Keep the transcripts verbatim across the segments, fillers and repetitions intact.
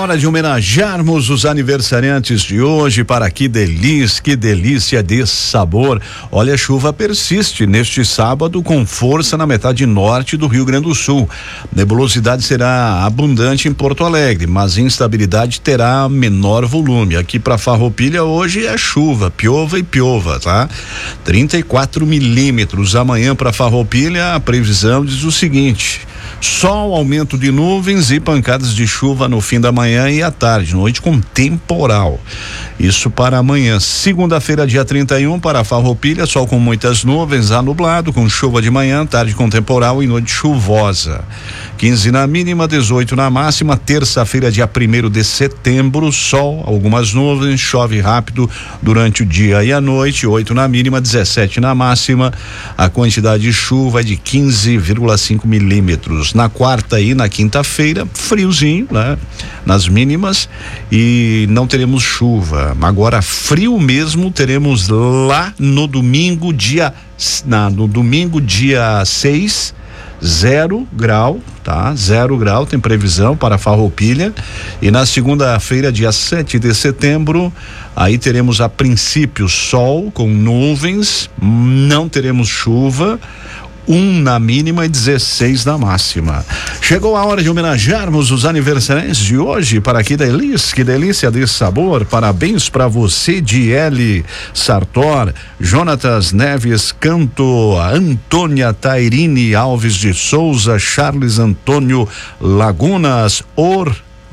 hora de homenagearmos os aniversariantes de hoje. Para que delícia, que delícia de sabor. Olha, a chuva persiste neste sábado com força na metade norte do Rio Grande do Sul. Nebulosidade será abundante em Porto Alegre, mas instabilidade terá menor volume. Aqui para Farroupilha hoje é chuva, piova e piova, tá? trinta e quatro milímetros. Amanhã para Farroupilha a previsão diz o seguinte: sol, aumento de nuvens e pancadas de chuva no fim da manhã e à tarde, noite com temporal. Isso para amanhã. Segunda-feira, dia trinta e um, para Farroupilha, sol com muitas nuvens, a nublado, com chuva de manhã, tarde com temporal e noite chuvosa. quinze na mínima, dezoito na máxima. Terça-feira, dia primeiro de setembro, sol, algumas nuvens, chove rápido durante o dia e a noite, oito na mínima, dezessete na máxima. A quantidade de chuva é de quinze vírgula cinco milímetros. Na quarta e na quinta-feira, friozinho, né? Nas mínimas, e não teremos chuva. Agora, frio mesmo teremos lá no domingo, dia na, no domingo, dia seis, zero grau, tá? Zero grau tem previsão para Farroupilha. E na segunda-feira, dia sete de setembro, aí teremos a princípio sol com nuvens, não teremos chuva. Um na mínima e dezesseis na máxima. Chegou a hora de homenagearmos os aniversariantes de hoje. Para que delícia, que delícia de sabor. Parabéns para você, Diele Sartor, Jonatas Neves Canto, Antônia Tairine Alves de Souza, Charles Antônio Lagunas, Or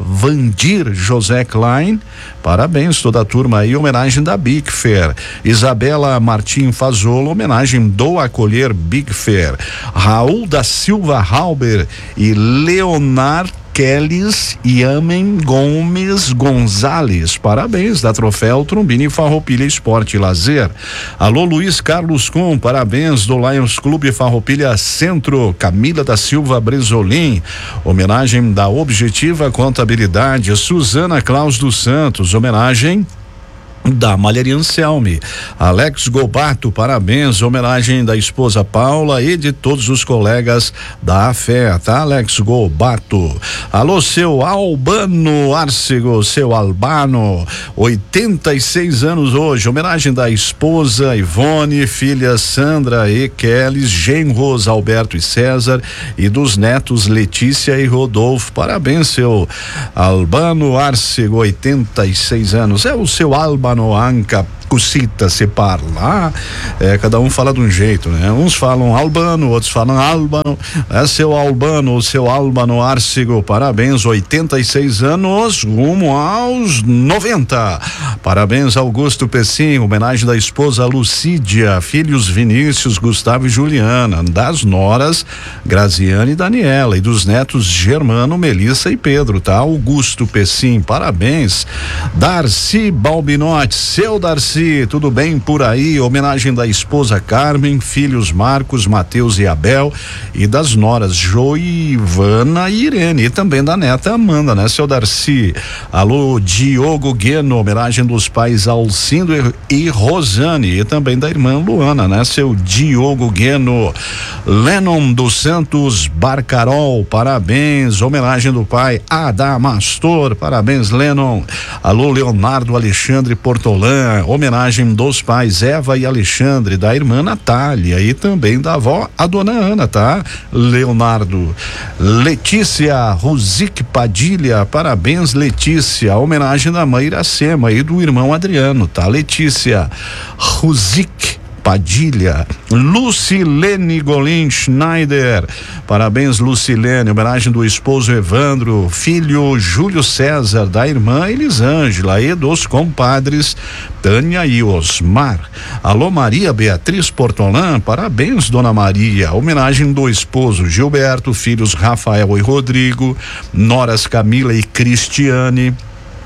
Vandir José Klein, parabéns toda a turma aí, homenagem da Big Fair. Isabela Martim Fazolo, homenagem do Acolher Big Fair. Raul da Silva Halber e Leonardo Kelis e Amen Gomes Gonzalez, parabéns da Troféu Trombini Farroupilha Esporte e Lazer. Alô Luiz Carlos Com, parabéns do Lions Clube Farroupilha Centro. Camila da Silva Bresolim, homenagem da Objetiva Contabilidade. Suzana Claus dos Santos, homenagem da Malheria Anselme. Alex Gobato, parabéns, homenagem da esposa Paula e de todos os colegas da A F E, tá? Alex Gobato. Alô, seu Albano Arcego, seu Albano, oitenta e seis anos hoje, homenagem da esposa Ivone, filha Sandra e Kelly, genros Alberto e César e dos netos Letícia e Rodolfo, parabéns, seu Albano Arcego, oitenta e seis anos, é o seu Albano Anca Cusita se parla, é, cada um fala de um jeito, né? Uns falam Albano, outros falam Albano, é seu Albano, seu Albano Arcego, parabéns, oitenta e seis anos, rumo aos noventa. Parabéns, Augusto Pessim, homenagem da esposa Lucídia, filhos Vinícius, Gustavo e Juliana, das noras Graziane e Daniela e dos netos Germano, Melissa e Pedro, tá? Augusto Pessim, parabéns. Darcy Balbinotti, seu Darcy, tudo bem por aí? Homenagem da esposa Carmen, filhos Marcos, Mateus e Abel e das noras Joivana e Irene e também da neta Amanda, né, seu Darcy? Alô, Diogo Gueno, homenagem dos pais Alcindo e, e Rosane e também da irmã Luana, né, seu Diogo Gueno. Lennon dos Santos Barcarol, parabéns, homenagem do pai Adamastor, parabéns, Lennon. Alô, Leonardo Alexandre Portolã, homenagem dos pais Eva e Alexandre, da irmã Natália e também da avó, a dona Ana, tá? Leonardo. Letícia Rosic Padilha, parabéns, Letícia, homenagem da mãe Iracema e do irmão Adriano, tá? Letícia Rosic Padilha. Lucilene Golim Schneider, parabéns, Lucilene, homenagem do esposo Evandro, filho Júlio César, da irmã Elisângela e dos compadres Tânia e Osmar. Alô, Maria Beatriz Portolã, parabéns, dona Maria, homenagem do esposo Gilberto, filhos Rafael e Rodrigo, noras Camila e Cristiane,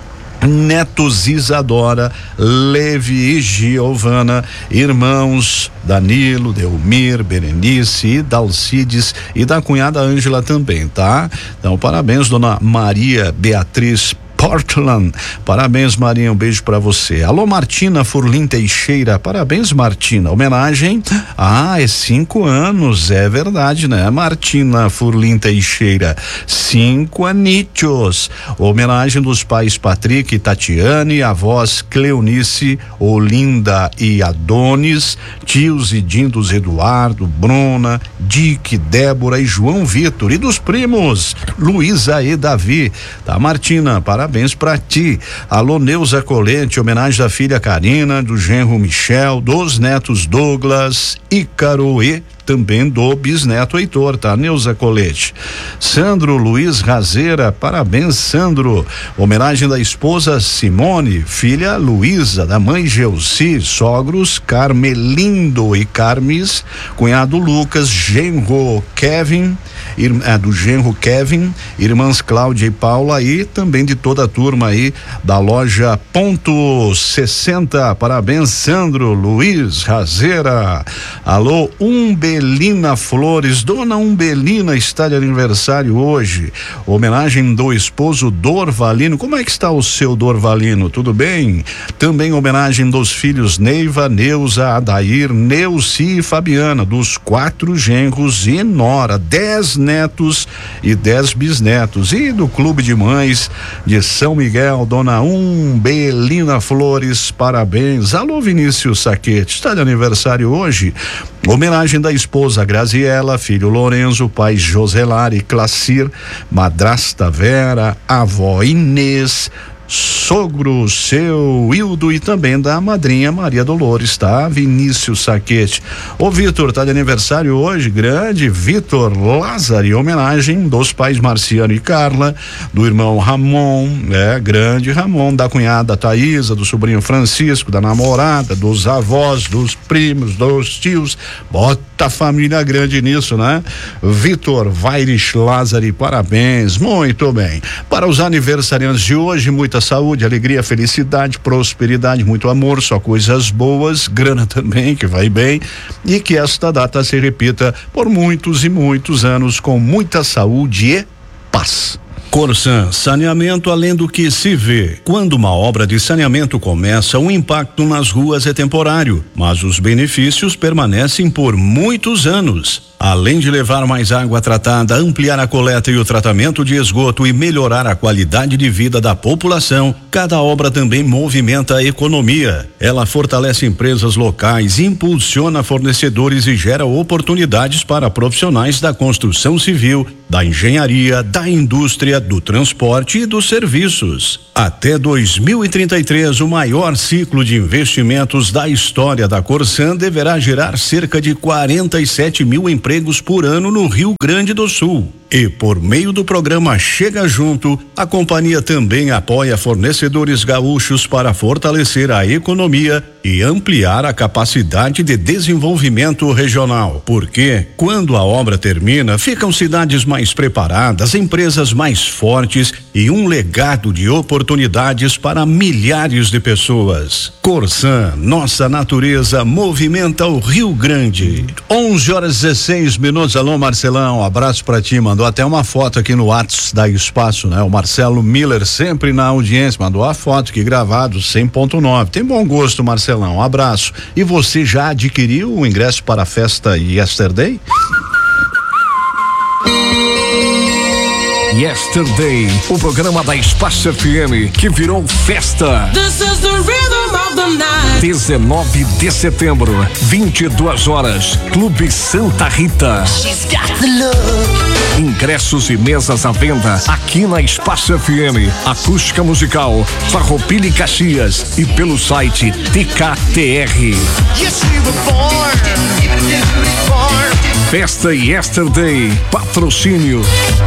netos Isadora, Levi e Giovana, irmãos Danilo, Delmir, Berenice e Dalcides e da cunhada Ângela também, tá? Então, parabéns, dona Maria Beatriz Portland. Parabéns, Marinha, um beijo pra você. Alô, Martina Furlim Teixeira, parabéns, Martina. Homenagem, ah, é cinco anos, é verdade, né? Martina Furlim Teixeira, cinco anitos. Homenagem dos pais Patrick e Tatiane, avós Cleonice, Olinda e Adonis, tios e dindos Eduardo, Bruna, Dick, Débora e João Vitor, e dos primos Luísa e Davi. Tá, Martina, parabéns Parabéns pra ti. Alô, Neuza Colete, homenagem da filha Karina, do genro Michel, dos netos Douglas, Ícaro e também do bisneto Heitor, tá? Neuza Colete. Sandro Luiz Razeira, parabéns, Sandro. Homenagem da esposa Simone, filha Luísa, da mãe Gelsi, sogros Carmelindo e Carmes, cunhado Lucas, genro Kevin, ir, é, do genro Kevin, irmãs Cláudia e Paula e também de toda a turma aí da loja Ponto sessenta. Parabéns, Sandro Luiz Razeira. Alô, Umbe Umbelina Flores, dona Umbelina está de aniversário hoje. Homenagem do esposo Dorvalino. Como é que está o seu Dorvalino? Tudo bem? Também homenagem dos filhos Neiva, Neuza, Adair, Neuci e Fabiana, dos quatro genros e nora, dez netos e dez bisnetos. E do Clube de Mães de São Miguel, dona Umbelina Flores, parabéns. Alô, Vinícius Saquete, está de aniversário hoje. Homenagem da esposa Graziela, filho Lorenzo, pai Joselar e Clacir, madrasta Vera, avó Inês, sogro seu Hildo e também da madrinha Maria Dolores, tá? Vinícius Saquete. O Vitor tá de aniversário hoje, grande Vitor Lázaro, homenagem dos pais Marciano e Carla, do irmão Ramon, é, grande Ramon, da cunhada Thaísa, do sobrinho Francisco, da namorada, dos avós, dos primos, dos tios, bota a família grande nisso, né? Vitor Vaires Lázaro, parabéns, muito bem. Para os aniversariantes de hoje, muita saúde, alegria, felicidade, prosperidade, muito amor, só coisas boas, grana também, que vai bem, e que esta data se repita por muitos e muitos anos com muita saúde e paz. Corsan, saneamento além do que se vê. Quando uma obra de saneamento começa, o impacto nas ruas é temporário, mas os benefícios permanecem por muitos anos. Além de levar mais água tratada, ampliar a coleta e o tratamento de esgoto e melhorar a qualidade de vida da população, cada obra também movimenta a economia. Ela fortalece empresas locais, impulsiona fornecedores e gera oportunidades para profissionais da construção civil, da engenharia, da indústria, do transporte e dos serviços. Até dois mil e trinta e três, o maior ciclo de investimentos da história da Corsan deverá gerar cerca de quarenta e sete mil empregos por ano no Rio Grande do Sul. E por meio do programa Chega Junto, a companhia também apoia fornecedores gaúchos para fortalecer a economia e ampliar a capacidade de desenvolvimento regional. Porque, quando a obra termina, ficam cidades mais preparadas, empresas mais fortes e um legado de oportunidades para milhares de pessoas. Corsan, nossa natureza movimenta o Rio Grande. onze horas e dezesseis minutos. Alô, Marcelão, um abraço pra ti, mano. Mandou até uma foto aqui no WhatsApp da Espaço, né? O Marcelo Miller sempre na audiência, mandou a foto aqui gravado, cem ponto nove. Tem bom gosto, Marcelão, um abraço. E você já adquiriu o ingresso para a festa Yesterday? Yesterday, o programa da Espaço F M que virou festa. This is the rhythm of the night. dezenove de setembro, vinte e duas horas, Clube Santa Rita. She's got the love. Ingressos e mesas à venda aqui na Espaço F M, acústica musical, Farroupilha e Caxias e pelo site T K T R. Yes, Festa Yesterday, patrocínio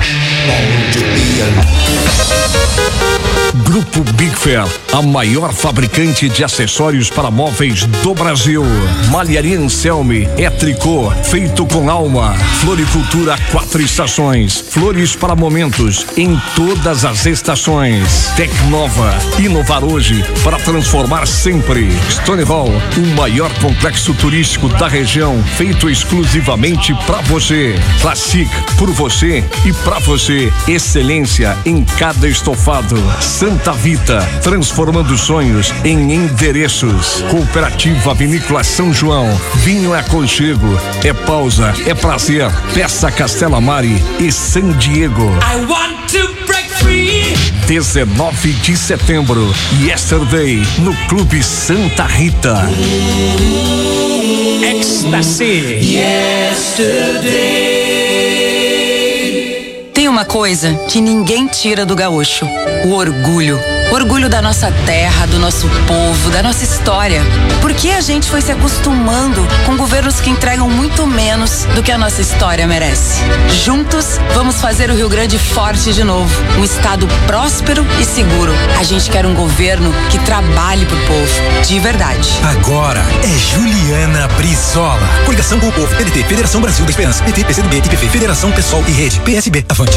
Grupo Big Fair, a maior fabricante de acessórios para móveis do Brasil. Malharia Anselme é tricô feito com alma. Floricultura quatro estações, flores para momentos em todas as estações. Tecnova, inovar hoje para transformar sempre. Stone Hall, o maior complexo turístico da região, feito exclusivamente para você. Classic, por você e para você. Excelência em cada estofado. Santa Santa Rita, transformando sonhos em endereços. Cooperativa Vinícola São João, vinho é aconchego, é pausa, é prazer. Peça Castelo Amari e San Diego. I want to break free. dezenove de setembro, Yesterday, no Clube Santa Rita. Ecstasy. Yesterday. Tem uma coisa que ninguém tira do gaúcho: o orgulho. Orgulho da nossa terra, do nosso povo, da nossa história. Porque a gente foi se acostumando com governos que entregam muito menos do que a nossa história merece. Juntos, vamos fazer o Rio Grande forte de novo. Um estado próspero e seguro. A gente quer um governo que trabalhe pro povo, de verdade. Agora é Juliana Brizola. Coligação com o Povo, P D T, Federação Brasil da Esperança, P T, P C do B, I P V, Federação Pessoal e Rede, P S B, avante.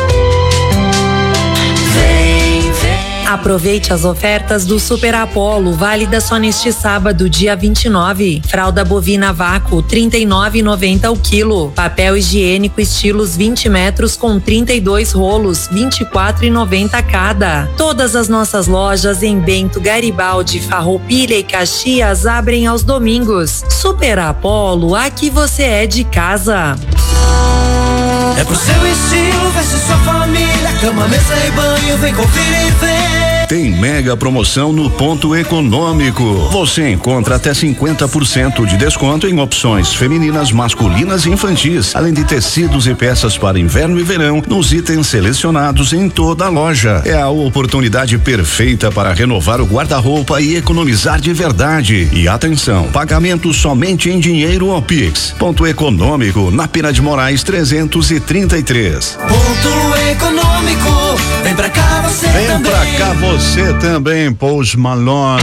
Aproveite as ofertas do Super Apollo, válida só neste sábado, dia vinte e nove. Fralda bovina vácuo, trinta e nove reais e noventa centavos o quilo. Papel higiênico estilos vinte metros com trinta e dois rolos, vinte e quatro reais e noventa centavos cada. Todas as nossas lojas em Bento, Garibaldi, Farroupilha e Caxias abrem aos domingos. Super Apollo, aqui você é de casa. É pro seu estilo, veste sua família, cama, mesa e banho, vem conferir e ver. Tem mega promoção no Ponto Econômico. Você encontra até cinquenta por cento de desconto em opções femininas, masculinas e infantis, além de tecidos e peças para inverno e verão nos itens selecionados em toda a loja. É a oportunidade perfeita para renovar o guarda-roupa e economizar de verdade. E atenção, pagamento somente em dinheiro ou Pix. Ponto Econômico, na Pena de Moraes trezentos e trinta e três. Ponto Econômico, vem pra cá você Vem também. pra cá você também, Post Malone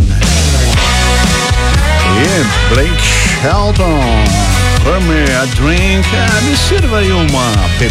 e Blake Shelton. For me a drink, ah, me sirva aí uma